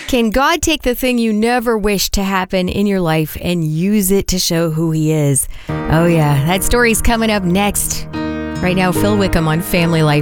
Can God take the thing you never wished to happen in your life and use it to show who He is? Oh, yeah. That story's coming up next. Right now, Phil Wickham on Family Life.